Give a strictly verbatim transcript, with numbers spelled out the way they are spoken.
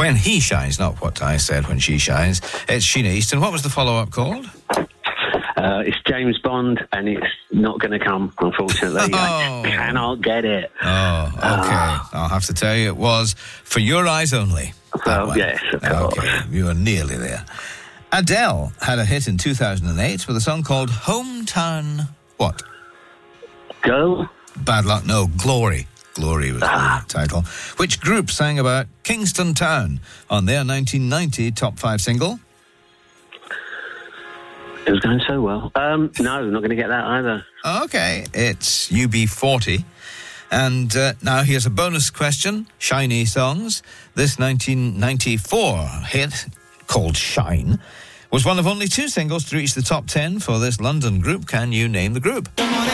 When He Shines, not what I said, When She Shines. It's Sheena Easton. What was the follow-up called? Uh, it's James Bond, and it's not going to come, unfortunately. Oh. I cannot get it. Oh, okay. Uh, I'll have to tell you, it was For Your Eyes Only. Well, yes, of course. Okay, you were nearly there. Adele had a hit in two thousand eight with a song called Hometown... What? Girl? Bad Luck. No, Glory. Glory was Ah. the title. Which group sang about Kingston Town on their nineteen ninety top five single? It was going so well. Um, no, not going to get that either. Okay, it's U B forty. And uh, now here's a bonus question. Shiny songs. This nineteen ninety-four hit, called Shine, was one of only two singles to reach the top ten for this London group. Can you name the group?